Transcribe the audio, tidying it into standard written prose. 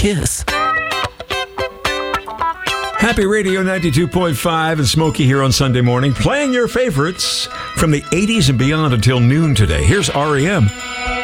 Kiss. Happy Radio 92.5 and Smokey here on Sunday morning, playing your favorites from the 80s and beyond until noon today. Here's REM.